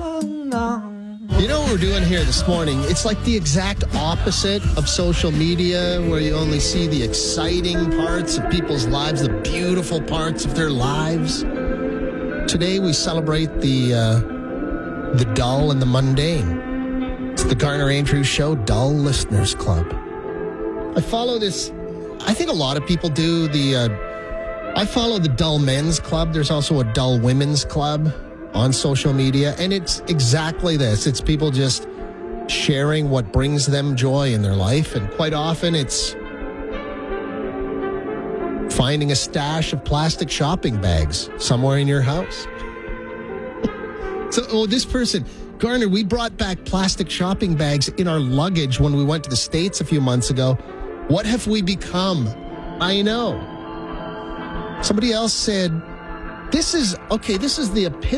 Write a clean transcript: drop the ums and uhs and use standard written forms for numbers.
You know what we're doing here this morning? It's like the exact opposite of social media, where you only see the exciting parts of people's lives, the beautiful parts of their lives. Today we celebrate the dull and the mundane. It's the Garner Andrews Show Dull Listeners Club. I follow this. I think a lot of people do. I follow the Dull Men's Club. There's also a Dull Women's Club on social media, and it's exactly this. It's people just sharing what brings them joy in their life, and quite often it's finding a stash of plastic shopping bags somewhere in your house. So, this person, Garner, we brought back plastic shopping bags in our luggage when we went to the States a few months ago. What have we become? I know. Somebody else said, this is the epitome